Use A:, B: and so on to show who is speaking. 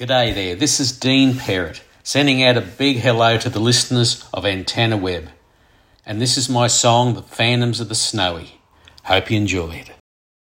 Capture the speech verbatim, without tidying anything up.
A: G'day there, this is Dean Perrott, sending out a big hello to the listeners of Antenna Web. And this is my song, The Phantoms of the Snowy. Hope you enjoy it.